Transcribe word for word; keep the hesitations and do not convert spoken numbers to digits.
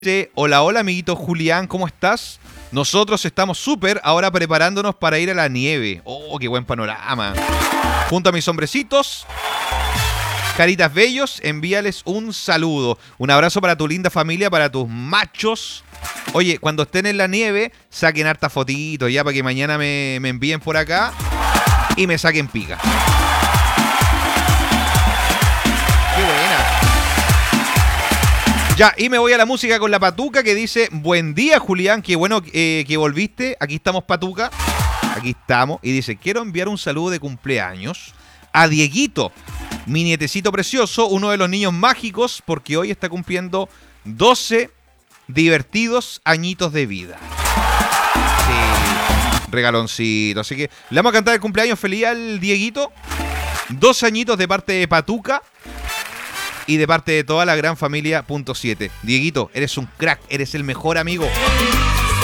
dice, hola, hola, amiguito Julián, ¿cómo estás? Nosotros estamos súper ahora preparándonos para ir a la nieve. Oh, qué buen panorama. Junto a mis hombrecitos, caritas bellos, envíales un saludo. Un abrazo para tu linda familia, para tus machos. Oye, cuando estén en la nieve, saquen harta fotito ya para que mañana me, me envíen por acá y me saquen pica. Qué buena. Ya, y me voy a la música con la Patuca que dice, buen día Julián, qué bueno eh, que volviste. Aquí estamos, Patuca. Aquí estamos. Y dice, quiero enviar un saludo de cumpleaños a Dieguito, mi nietecito precioso, uno de los niños mágicos, porque hoy está cumpliendo doce divertidos añitos de vida. Sí, regaloncito. Así que le vamos a cantar el cumpleaños feliz al Dieguito. Dos añitos de parte de Patuca y de parte de toda la gran familia punto siete. Dieguito, eres un crack, eres el mejor amigo.